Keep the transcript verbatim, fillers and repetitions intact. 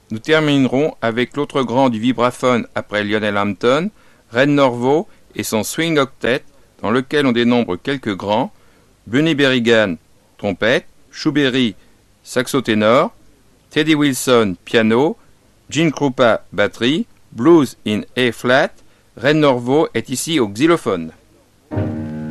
Nous terminerons avec l'autre grand du vibraphone après Lionel Hampton, Red Norvo et son Swing Octet, dans lequel on dénombre quelques grands, Bunny Berrigan, trompette, Schuberry, saxo ténor, Teddy Wilson, piano, Gene Krupa, batterie, blues in A flat. Red Norvo est ici au xylophone.